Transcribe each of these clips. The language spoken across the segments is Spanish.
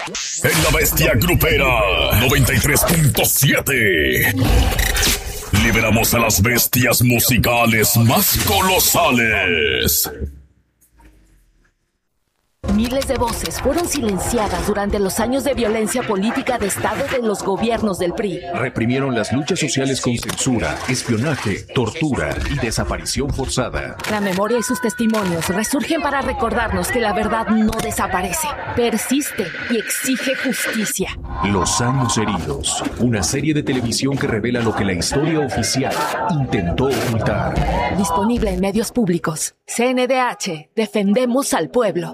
En la bestia grupera 93.7. Liberamos a las bestias musicales más colosales. Miles de voces fueron silenciadas durante los años de violencia política de Estado de los gobiernos del PRI. Reprimieron las luchas sociales con censura, espionaje, tortura y desaparición forzada. La memoria y sus testimonios resurgen para recordarnos que la verdad no desaparece, persiste y exige justicia. Los años heridos, una serie de televisión que revela lo que la historia oficial intentó ocultar. Disponible en medios públicos. CNDH, defendemos al pueblo.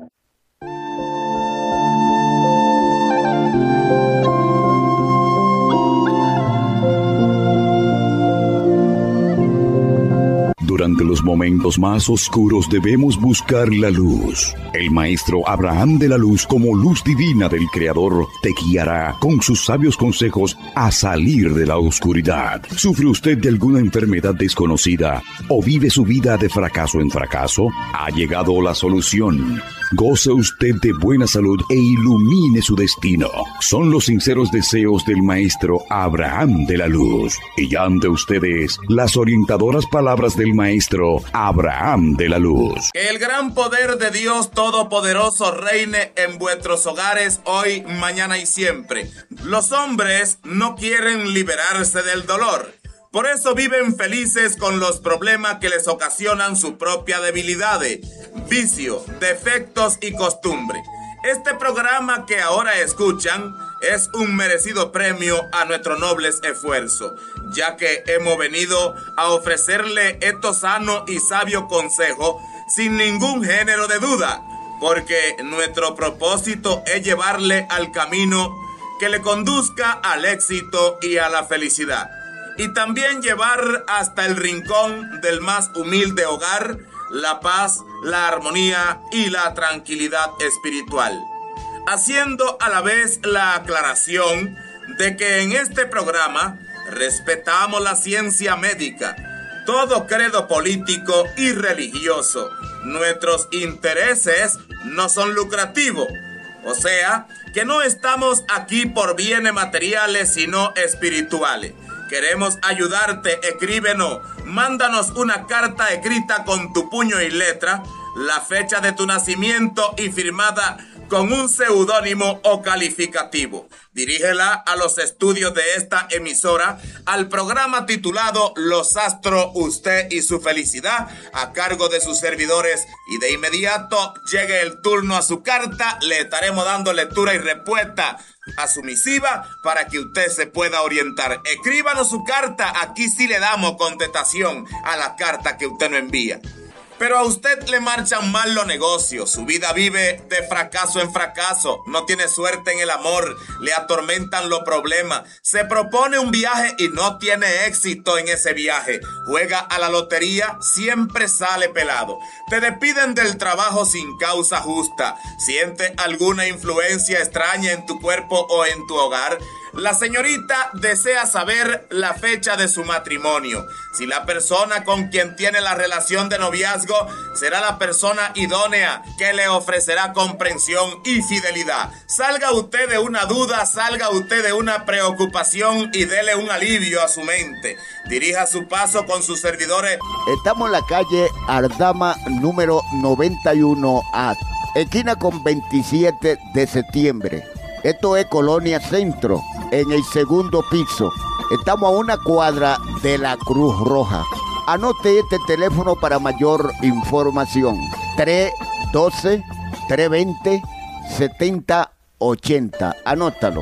Durante los momentos más oscuros debemos buscar la luz. El maestro Abraham de la Luz, como luz divina del Creador, te guiará con sus sabios consejos a salir de la oscuridad. ¿Sufre usted de alguna enfermedad desconocida o vive su vida de fracaso en fracaso? Ha llegado la solución. Goce usted de buena salud e ilumine su destino. Son los sinceros deseos del maestro Abraham de la Luz. Y ya ante ustedes las orientadoras palabras del maestro Abraham de la Luz. Que el gran poder de Dios Todopoderoso reine en vuestros hogares hoy, mañana y siempre. Los hombres no quieren liberarse del dolor. Por eso viven felices con los problemas que les ocasionan su propia debilidad, vicio, defectos y costumbre. Este programa que ahora escuchan es un merecido premio a nuestros nobles esfuerzos, ya que hemos venido a ofrecerle estos sanos y sabios consejos sin ningún género de duda, porque nuestro propósito es llevarle al camino que le conduzca al éxito y a la felicidad. Y también llevar hasta el rincón del más humilde hogar la paz, la armonía y la tranquilidad espiritual. Haciendo a la vez la aclaración de que en este programa respetamos la ciencia médica, todo credo político y religioso. Nuestros intereses no son lucrativos, o sea, que no estamos aquí por bienes materiales sino espirituales. Queremos ayudarte, escríbenos, mándanos una carta escrita con tu puño y letra, la fecha de tu nacimiento y firmada con un seudónimo o calificativo. Dirígela a los estudios de esta emisora, al programa titulado Los Astros, Usted y su Felicidad, a cargo de sus servidores, y de inmediato llegue el turno a su carta, le estaremos dando lectura y respuesta a su misiva para que usted se pueda orientar. Escríbanos su carta, aquí sí le damos contestación a la carta que usted nos envía. Pero a usted le marchan mal los negocios, su vida vive de fracaso en fracaso, no tiene suerte en el amor, le atormentan los problemas, se propone un viaje y no tiene éxito en ese viaje, juega a la lotería, siempre sale pelado, te despiden del trabajo sin causa justa, siente alguna influencia extraña en tu cuerpo o en tu hogar. La señorita desea saber la fecha de su matrimonio. Si la persona con quien tiene la relación de noviazgo será la persona idónea que le ofrecerá comprensión y fidelidad. Salga usted de una duda, salga usted de una preocupación y dele un alivio a su mente. Dirija su paso con sus servidores. Estamos en la calle Ardama número 91A, esquina con 27 de septiembre. Esto es Colonia Centro, en el segundo piso. Estamos a una cuadra de la Cruz Roja. Anote este teléfono para mayor información. 312-320-7080. Anótalo.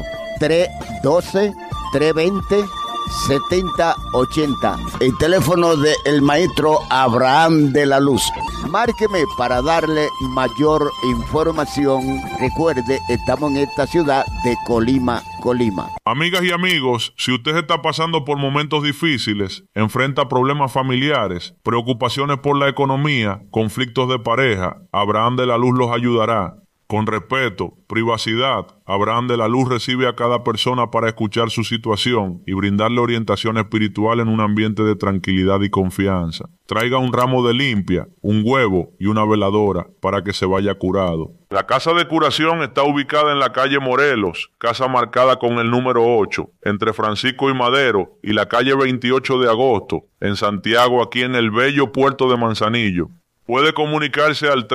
312-320-7080. El teléfono del maestro Abraham de la Luz. Márqueme para darle mayor información. Recuerde, estamos en esta ciudad de Colima. Amigas y amigos, si usted está pasando por momentos difíciles, enfrenta problemas familiares, preocupaciones por la economía, conflictos de pareja, Abraham de la Luz los ayudará. Con respeto, privacidad, Abraham de la Luz recibe a cada persona para escuchar su situación y brindarle orientación espiritual en un ambiente de tranquilidad y confianza. Traiga un ramo de limpia, un huevo y una veladora para que se vaya curado. La casa de curación está ubicada en la calle Morelos, casa marcada con el número 8, entre Francisco y Madero y la calle 28 de agosto, en Santiago, aquí en el bello puerto de Manzanillo. Puede comunicarse al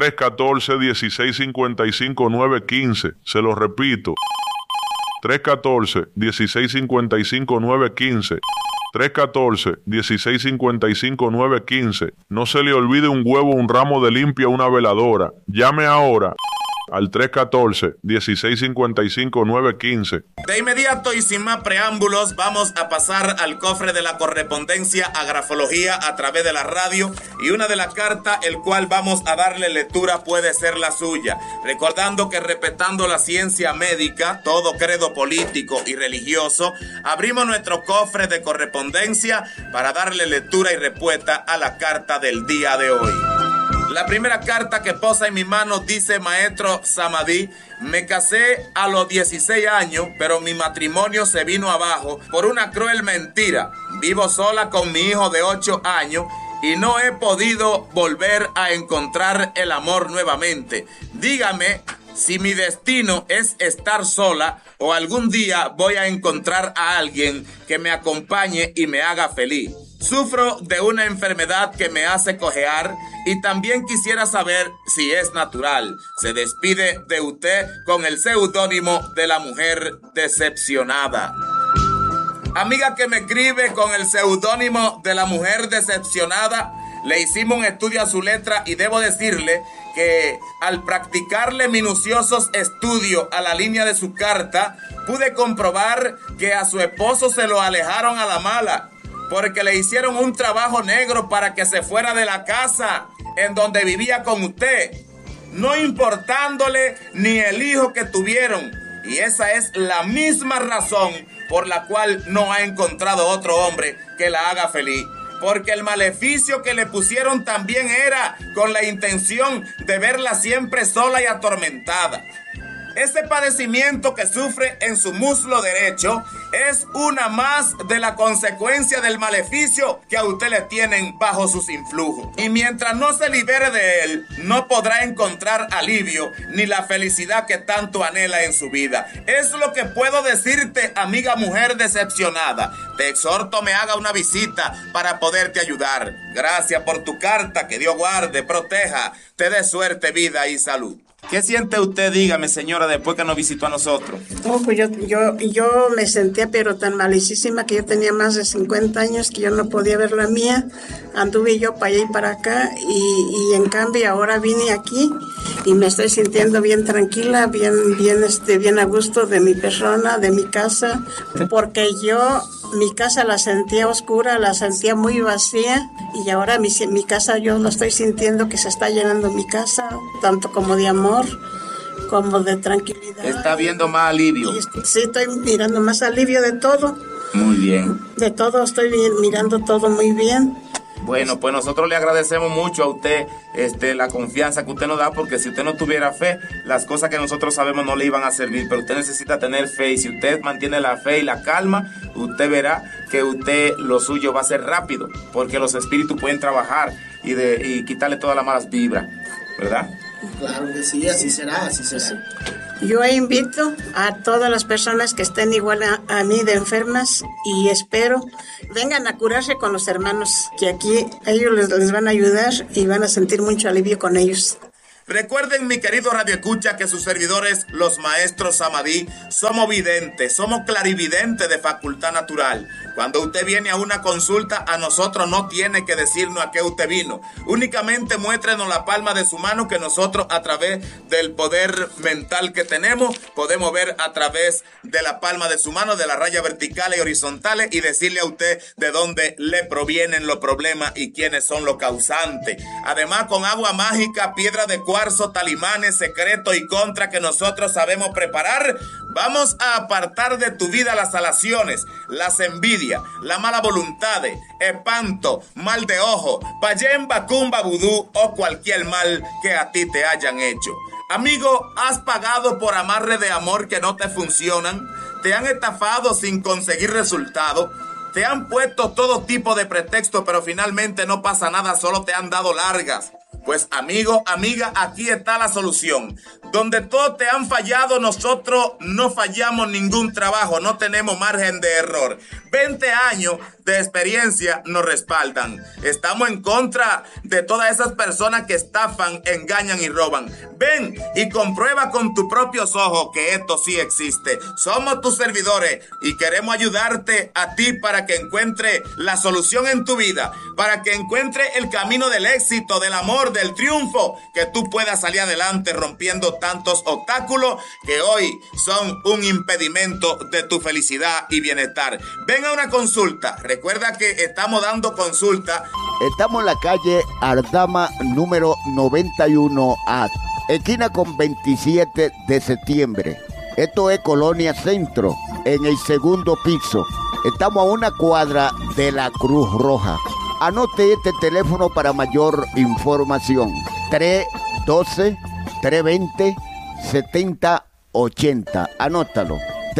314-1655-915. Se lo repito. 314-1655-915. 314-1655-915. No se le olvide un huevo, un ramo de limpia, una veladora. Llame ahora al 314-1655-915. De inmediato y sin más preámbulos, vamos a pasar al cofre de la correspondencia a grafología a través de la radio, y una de las cartas, el cual vamos a darle lectura, puede ser la suya. Recordando que respetando la ciencia médica, todo credo político y religioso, abrimos nuestro cofre de correspondencia para darle lectura y respuesta a la carta del día de hoy. La primera carta que posa en mi mano dice: Maestro Samadí, me casé a los 16 años, pero mi matrimonio se vino abajo por una cruel mentira. Vivo sola con mi hijo de 8 años y no he podido volver a encontrar el amor nuevamente. Dígame si mi destino es estar sola o algún día voy a encontrar a alguien que me acompañe y me haga feliz. Sufro de una enfermedad que me hace cojear y también quisiera saber si es natural. Se despide de usted con el seudónimo de la mujer decepcionada. Amiga que me escribe con el seudónimo de la mujer decepcionada, le hicimos un estudio a su letra y debo decirle que al practicarle minuciosos estudios a la línea de su carta, pude comprobar que a su esposo se lo alejaron a la mala, porque le hicieron un trabajo negro para que se fuera de la casa en donde vivía con usted, no importándole ni el hijo que tuvieron. Y esa es la misma razón por la cual no ha encontrado otro hombre que la haga feliz. Porque el maleficio que le pusieron también era con la intención de verla siempre sola y atormentada. Ese padecimiento que sufre en su muslo derecho es una más de la consecuencia del maleficio que a usted le tienen bajo sus influjos. Y mientras no se libere de él, no podrá encontrar alivio ni la felicidad que tanto anhela en su vida. Es lo que puedo decirte, amiga mujer decepcionada. Te exhorto me haga una visita para poderte ayudar. Gracias por tu carta, que Dios guarde, proteja, te dé suerte, vida y salud. ¿Qué siente usted, dígame, señora, después que nos visitó a nosotros? Oh, pues yo me sentía pero tan malicísima que yo tenía más de 50 años que yo no podía ver la mía. Anduve yo para allá y para acá y en cambio ahora vine aquí y me estoy sintiendo bien tranquila, bien a gusto de mi persona, de mi casa, porque yo mi casa la sentía oscura, la sentía muy vacía y ahora mi casa yo lo estoy sintiendo que se está llenando mi casa, tanto como de amor como de tranquilidad. ¿Está viendo más alivio? Sí, estoy mirando más alivio de todo. Muy bien. De todo, estoy mirando todo muy bien. Bueno, pues nosotros le agradecemos mucho a usted la confianza que usted nos da, porque si usted no tuviera fe, las cosas que nosotros sabemos no le iban a servir, pero usted necesita tener fe, y si usted mantiene la fe y la calma, usted verá que lo suyo va a ser rápido, porque los espíritus pueden trabajar y quitarle todas las malas vibras, ¿verdad? Claro que sí, así será, así será. Yo invito a todas las personas que estén igual a mí de enfermas y espero vengan a curarse con los hermanos, que aquí ellos les van a ayudar y van a sentir mucho alivio con ellos. Recuerden, mi querido Radio Escucha, que sus servidores, los maestros Samadí, somos videntes, somos clarividentes de facultad natural. Cuando usted viene a una consulta, a nosotros no tiene que decirnos a qué usted vino. Únicamente muéstrenos la palma de su mano, que nosotros, a través del poder mental que tenemos, podemos ver a través de la palma de su mano, de las rayas verticales y horizontales, y decirle a usted de dónde le provienen los problemas y quiénes son los causantes. Además, con agua mágica, piedra de cuarzo, talimanes, secretos y contra que nosotros sabemos preparar, vamos a apartar de tu vida las alaciones, las envidias, la mala voluntad, espanto, mal de ojo, payén, bacumba, vudú o cualquier mal que a ti te hayan hecho. Amigo, ¿has pagado por amarre de amor que no te funcionan? ¿Te han estafado sin conseguir resultado? ¿Te han puesto todo tipo de pretextos, pero finalmente no pasa nada, solo te han dado largas? Pues amigo, amiga, aquí está la solución. Donde todos te han fallado, nosotros no fallamos ningún trabajo, no tenemos margen de error. 20 años de experiencia nos respaldan. Estamos en contra de todas esas personas que estafan, engañan y roban. Ven y comprueba con tus propios ojos que esto sí existe. Somos tus servidores y queremos ayudarte a ti para que encuentre la solución en tu vida, para que encuentre el camino del éxito, del amor, del triunfo, que tú puedas salir adelante rompiendo tantos obstáculos que hoy son un impedimento de tu felicidad y bienestar. Ven a una consulta. Recuerda que estamos dando consulta. Estamos en la calle Aldama número 91A, esquina con 27 de septiembre. Esto es Colonia Centro, en el segundo piso. Estamos a una cuadra de la Cruz Roja. Anote este teléfono para mayor información. 312-320-7080. Anótalo.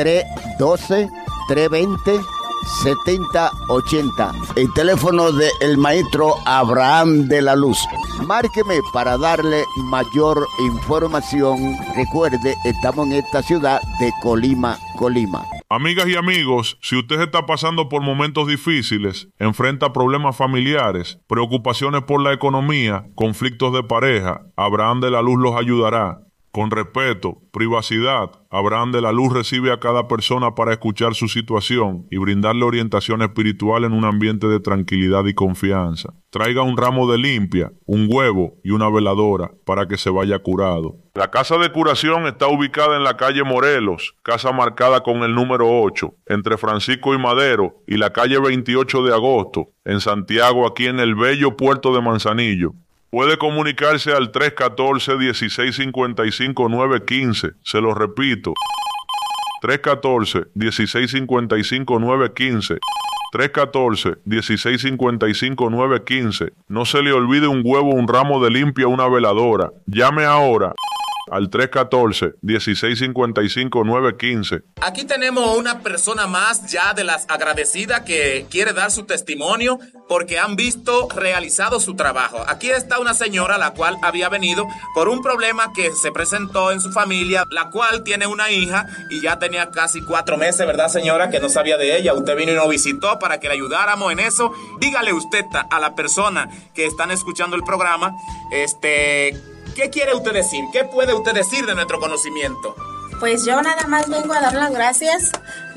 312-320-7080. El teléfono del maestro Abraham de la Luz. Márqueme para darle mayor información. Recuerde, estamos en esta ciudad de Colima. Amigas y amigos, si usted está pasando por momentos difíciles, enfrenta problemas familiares, preocupaciones por la economía, conflictos de pareja, Abraham de la Luz los ayudará. Con respeto, privacidad, Abraham de la Luz recibe a cada persona para escuchar su situación y brindarle orientación espiritual en un ambiente de tranquilidad y confianza. Traiga un ramo de limpia, un huevo y una veladora para que se vaya curado. La casa de curación está ubicada en la calle Morelos, casa marcada con el número 8, entre Francisco y Madero y la calle 28 de agosto, en Santiago, aquí en el bello puerto de Manzanillo. Puede comunicarse al 314-1655-915. Se lo repito. 314-1655-915. 314-1655-915. No se le olvide un huevo, un ramo de limpia, una veladora. Llame ahora al 314-1655-915. Aquí tenemos una persona más ya de las agradecidas que quiere dar su testimonio porque han visto realizado su trabajo. Aquí está una señora la cual había venido por un problema que se presentó en su familia, la cual tiene una hija y ya tenía casi 4 meses, ¿verdad, señora? Que no sabía de ella. Usted vino y nos visitó para que le ayudáramos en eso. Dígale usted a la persona que están escuchando el programa, ¿qué quiere usted decir? ¿Qué puede usted decir de nuestro conocimiento? Pues yo nada más vengo a dar las gracias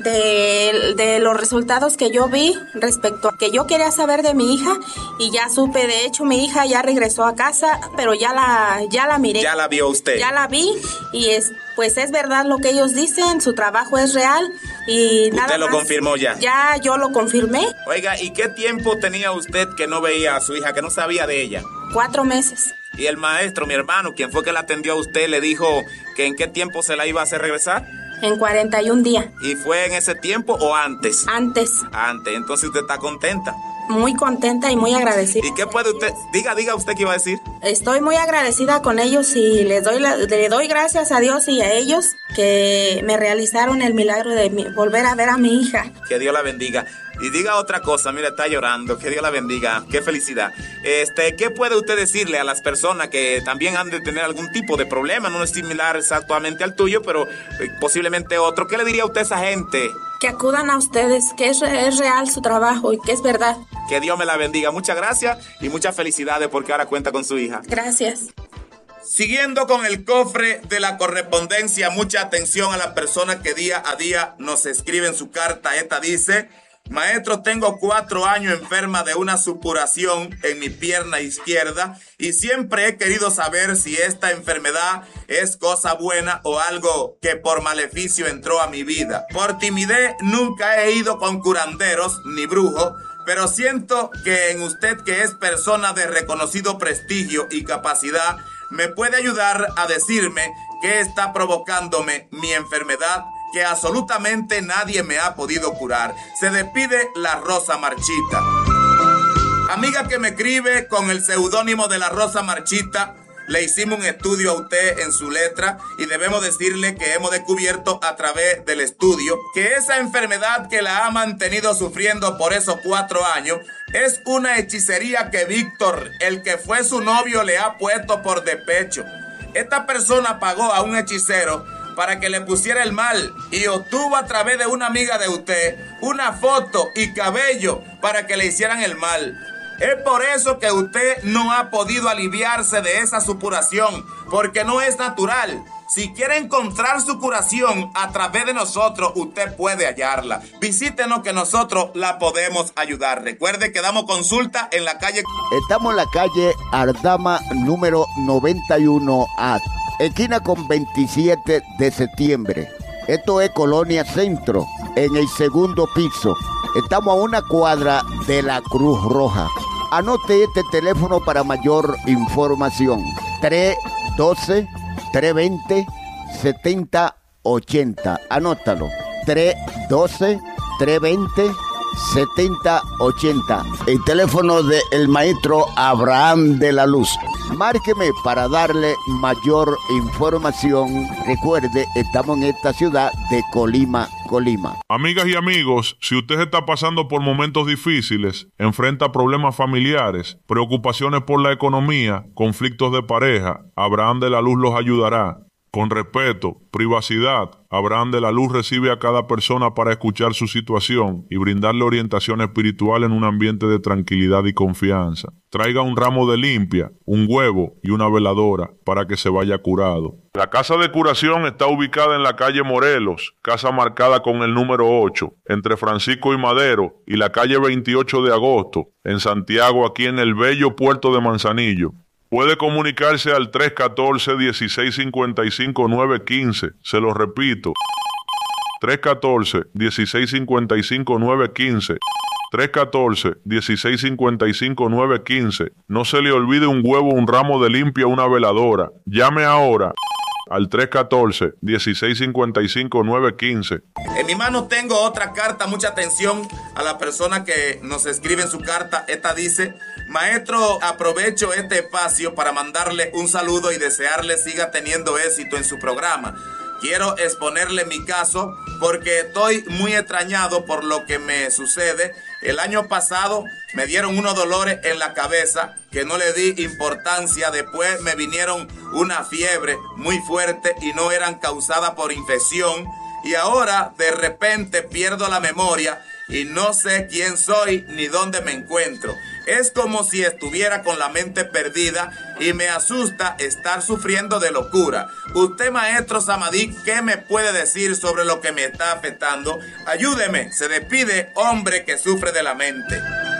de los resultados que yo vi respecto a que yo quería saber de mi hija y ya supe. De hecho, mi hija ya regresó a casa, pero ya la miré. ¿Ya la vio usted? Ya la vi y pues es verdad lo que ellos dicen, su trabajo es real y nada más. ¿Usted lo confirmó ya? Ya, yo lo confirmé. Oiga, ¿y qué tiempo tenía usted que no veía a su hija, que no sabía de ella? 4 meses. Y el maestro, mi hermano, quien fue que la atendió a usted, le dijo que en qué tiempo se la iba a hacer regresar. En 41 días. ¿Y fue en ese tiempo o antes? Antes. Antes, entonces usted está contenta. Muy contenta y muy agradecida. ¿Y qué puede usted? Diga usted qué iba a decir. Estoy muy agradecida con ellos y le doy gracias a Dios y a ellos que me realizaron el milagro de volver a ver a mi hija. Que Dios la bendiga. Y diga otra cosa, mira, está llorando, que Dios la bendiga, qué felicidad. ¿Qué puede usted decirle a las personas que también han de tener algún tipo de problema? No es similar exactamente al tuyo, pero posiblemente otro. ¿Qué le diría usted a esa gente? Que acudan a ustedes, que es real su trabajo y que es verdad. Que Dios me la bendiga. Muchas gracias y muchas felicidades porque ahora cuenta con su hija. Gracias. Siguiendo con el cofre de la correspondencia, mucha atención a las personas que día a día nos escriben su carta. Esta dice: maestro, tengo 4 años enferma de una supuración en mi pierna izquierda y siempre he querido saber si esta enfermedad es cosa buena o algo que por maleficio entró a mi vida. Por timidez nunca he ido con curanderos ni brujos, pero siento que en usted, que es persona de reconocido prestigio y capacidad, me puede ayudar a decirme qué está provocándome mi enfermedad, que absolutamente nadie me ha podido curar. Se despide la Rosa Marchita. Amiga que me escribe con el seudónimo de la Rosa Marchita, le hicimos un estudio a usted en su letra y debemos decirle que hemos descubierto a través del estudio que esa enfermedad que la ha mantenido sufriendo por esos 4 años es una hechicería que Víctor, el que fue su novio, le ha puesto por despecho. Esta persona pagó a un hechicero para que le pusiera el mal y obtuvo a través de una amiga de usted una foto y cabello para que le hicieran el mal. Es por eso que usted no ha podido aliviarse de esa supuración, porque no es natural. Si quiere encontrar su curación a través de nosotros, usted puede hallarla. Visítenos que nosotros la podemos ayudar. Recuerde que damos consulta en la calle. Estamos en la calle Ardama número 91A, esquina con 27 de septiembre. Esto es Colonia Centro, en el segundo piso. Estamos a una cuadra de la Cruz Roja. Anote este teléfono para mayor información. 312-320-7080. Anótalo. 312-320-7080. El teléfono del maestro Abraham de la Luz. Márqueme para darle mayor información. Recuerde, estamos en esta ciudad de Colima. Amigas y amigos, si usted está pasando por momentos difíciles, enfrenta problemas familiares, preocupaciones por la economía, conflictos de pareja, Abraham de la Luz los ayudará. Con respeto, privacidad, Abraham de la Luz recibe a cada persona para escuchar su situación y brindarle orientación espiritual en un ambiente de tranquilidad y confianza. Traiga un ramo de limpia, un huevo y una veladora para que se vaya curado. La casa de curación está ubicada en la calle Morelos, casa marcada con el número 8, entre Francisco y Madero y la calle 28 de agosto, en Santiago, aquí en el bello puerto de Manzanillo. Puede comunicarse al 314-1655-915. Se lo repito. 314-1655-915. 314-1655-915. No se le olvide un huevo, un ramo de limpia, una veladora. Llame ahora al 314-1655-915. En mi mano tengo otra carta. Mucha atención a la persona que nos escribe en su carta. Esta dice: maestro, aprovecho este espacio para mandarle un saludo y desearle siga teniendo éxito en su programa. Quiero exponerle mi caso porque estoy muy extrañado por lo que me sucede. El año pasado me dieron unos dolores en la cabeza que no le di importancia. Después me vinieron una fiebre muy fuerte y no eran causadas por infección. Y ahora de repente pierdo la memoria y no sé quién soy ni dónde me encuentro. Es como si estuviera con la mente perdida y me asusta estar sufriendo de locura. Usted, maestro Samadí, ¿qué me puede decir sobre lo que me está afectando? Ayúdeme. Se despide hombre que sufre de la mente.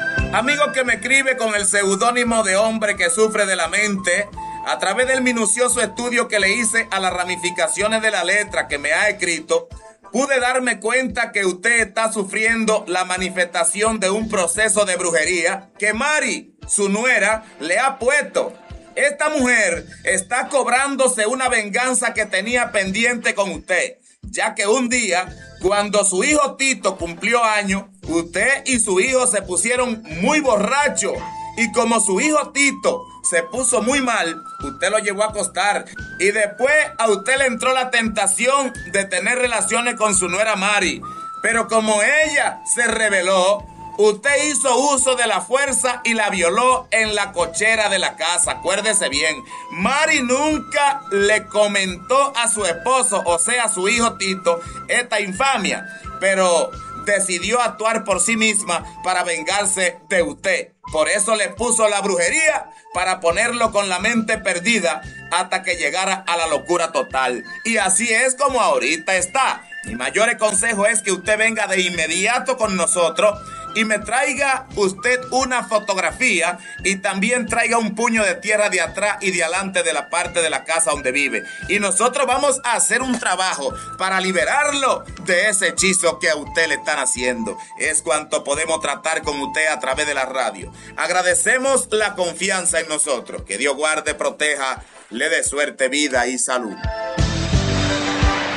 Amigo que me escribe con el seudónimo de hombre que sufre de la mente, a través del minucioso estudio que le hice a las ramificaciones de la letra que me ha escrito, pude darme cuenta que usted está sufriendo la manifestación de un proceso de brujería que Mari, su nuera, le ha puesto. Esta mujer está cobrándose una venganza que tenía pendiente con usted, ya que un día, cuando su hijo Tito cumplió años, usted y su hijo se pusieron muy borrachos. Y como su hijo Tito se puso muy mal, usted lo llevó a acostar. Y después a usted le entró la tentación de tener relaciones con su nuera Mari. Pero como ella se rebeló, usted hizo uso de la fuerza y la violó en la cochera de la casa. Acuérdese bien, Mari nunca le comentó a su esposo, o sea, a su hijo Tito, esta infamia. Pero decidió actuar por sí misma para vengarse de usted. Por eso le puso la brujería, para ponerlo con la mente perdida hasta que llegara a la locura total. Y así es como ahorita está. Mi mayor consejo es que usted venga de inmediato con nosotros y me traiga usted una fotografía y también traiga un puño de tierra de atrás y de adelante de la parte de la casa donde vive. Y nosotros vamos a hacer un trabajo para liberarlo de ese hechizo que a usted le están haciendo. Es cuanto podemos tratar con usted a través de la radio. Agradecemos la confianza en nosotros. Que Dios guarde, proteja, le dé suerte, vida y salud.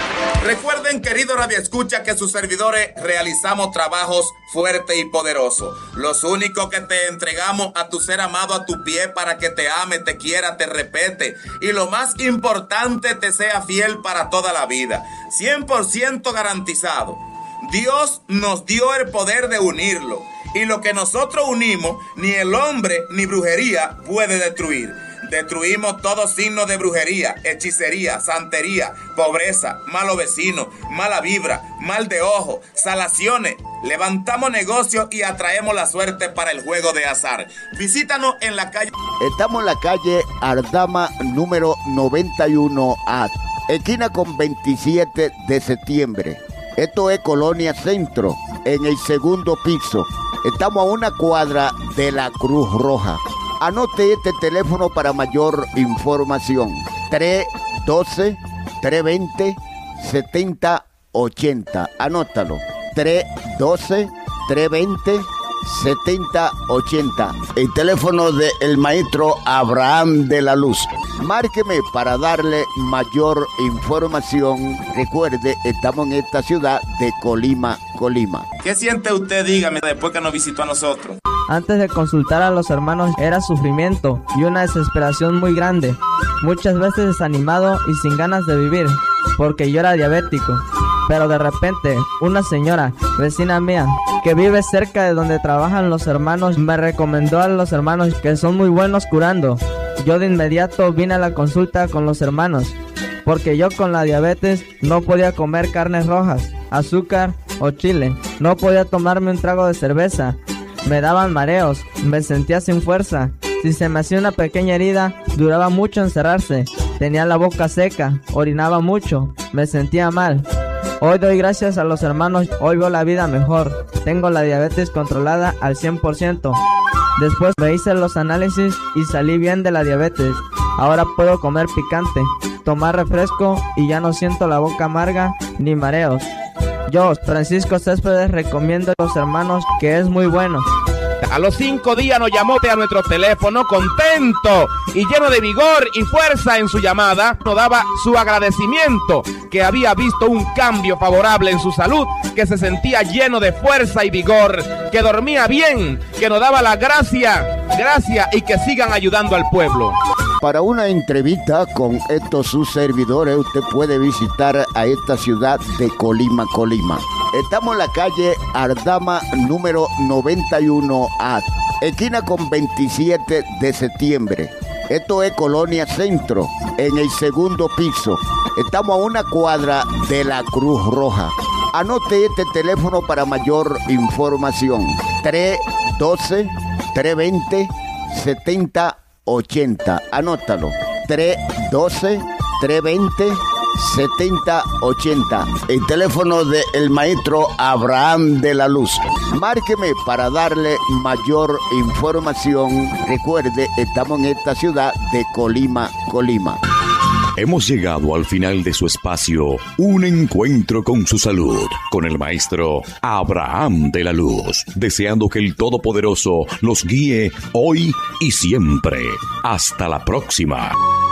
Recuerden, querido radioescucha, que sus servidores realizamos trabajos fuertes y poderosos. Los únicos que te entregamos a tu ser amado a tu pie para que te ame, te quiera, te respete y lo más importante, te sea fiel para toda la vida. 100% garantizado. Dios nos dio el poder de unirlo y lo que nosotros unimos, ni el hombre ni brujería puede destruir. Destruimos todo signo de brujería, hechicería, santería, pobreza, malo vecino, mala vibra, mal de ojo, salaciones. Levantamos negocios y atraemos la suerte para el juego de azar. Visítanos en la calle. Estamos en la calle Ardama número 91A, esquina con 27 de septiembre. Esto es Colonia Centro, en el segundo piso. Estamos a una cuadra de la Cruz Roja. Anote este teléfono para mayor información. 312-320-7080. Anótalo. 312-320-7080. El teléfono del maestro Abraham de la Luz. Márqueme para darle mayor información. Recuerde, estamos en esta ciudad de Colima. ¿Qué siente usted? Dígame, después que nos visitó a nosotros. Antes de consultar a los hermanos era sufrimiento y una desesperación muy grande, muchas veces desanimado y sin ganas de vivir, porque yo era diabético. Pero de repente, una señora, vecina mía, que vive cerca de donde trabajan los hermanos, me recomendó a los hermanos que son muy buenos curando. Yo de inmediato vine a la consulta con los hermanos, porque yo con la diabetes no podía comer carnes rojas, azúcar o chile, no podía tomarme un trago de cerveza. Me daban mareos, me sentía sin fuerza. Si se me hacía una pequeña herida, duraba mucho en cerrarse. Tenía la boca seca, orinaba mucho, me sentía mal. Hoy doy gracias a los hermanos, hoy veo la vida mejor. Tengo la diabetes controlada al 100%. Después me hice los análisis y salí bien de la diabetes. Ahora puedo comer picante, tomar refresco y ya no siento la boca amarga ni mareos. Yo, Francisco Céspedes, recomiendo a los hermanos que es muy bueno. A los 5 días nos llamó a nuestro teléfono contento y lleno de vigor y fuerza en su llamada. Nos daba su agradecimiento, que había visto un cambio favorable en su salud, que se sentía lleno de fuerza y vigor, que dormía bien, que nos daba la gracia y que sigan ayudando al pueblo. Para una entrevista con estos sus servidores, usted puede visitar a esta ciudad de Colima. Estamos en la calle Ardama número 91A, esquina con 27 de septiembre. Esto es Colonia Centro, en el segundo piso. Estamos a una cuadra de la Cruz Roja. Anote este teléfono para mayor información. 312-320-7080. Anótalo. 312-320-7080. El teléfono del maestro Abraham de la Luz. Márqueme para darle mayor información. Recuerde, estamos en esta ciudad de Colima. Hemos llegado al final de su espacio, un encuentro con su salud, con el maestro Abraham de la Luz, deseando que el Todopoderoso los guíe hoy y siempre. Hasta la próxima.